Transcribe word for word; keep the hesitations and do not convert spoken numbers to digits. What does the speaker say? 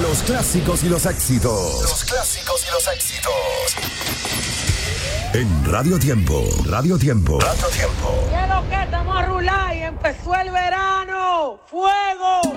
Los clásicos y los éxitos. Los clásicos y los éxitos. En Radio Tiempo. Radio Tiempo. Radio Tiempo. ¿Qué es lo que estamos a rular y empezó el verano? ¡Fuego!